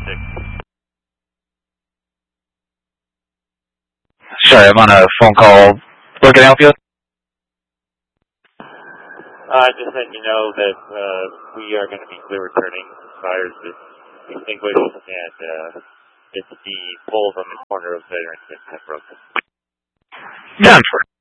Sorry, I'm on a phone call. What can I help you? Just letting you know that we are going to be clear returning. Fires is extinguished, and it's the pole from the corner of Veterans and Pembroke. Transfer.